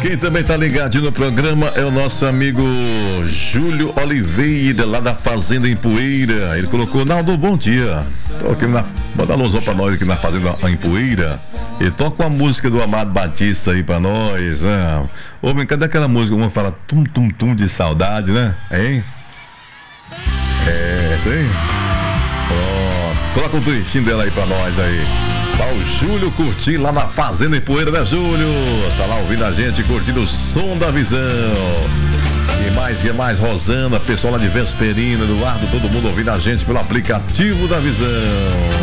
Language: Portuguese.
Quem também tá ligado no programa é o nosso amigo Júlio Oliveira, lá da Fazenda em Poeira. Ele colocou: Naldo, bom dia. Tô aqui manda um alusão pra nós aqui na Fazenda em Poeira. E toca uma música do Amado Batista aí pra nós, né? Ô, cadê aquela música? Uma fala tum tum tum de saudade, né? Hein? É, isso aí. Ó, coloca um trechinho dela aí pra nós aí. Tá o Júlio curtindo lá na Fazenda em Poeira, né, Júlio? Tá lá ouvindo a gente, curtindo o som da visão. E mais, Rosana, pessoal lá de Vesperina, Eduardo, todo mundo ouvindo a gente pelo aplicativo da Visão.